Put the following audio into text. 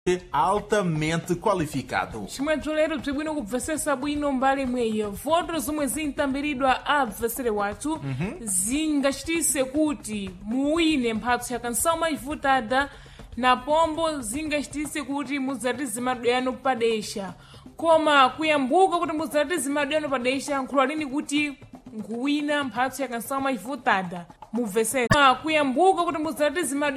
altamente qualificado. Chimwedzo lero bzibwino kubvesesa bwino mbali imweyo voto zomwe zintambiridwa abvesere wathu zingachitise kuti muwine mphatso ya kansauma ivutada na pombo zingachitise kuti mudzatize madwe yanu padesha koma kuyambuka kuti mudzatize madwe yanu padesha nkhulwa lini kuti nkuwina mphatso ya kansauma ivutada mubvesera kuyambuka kuti mudzatize madwe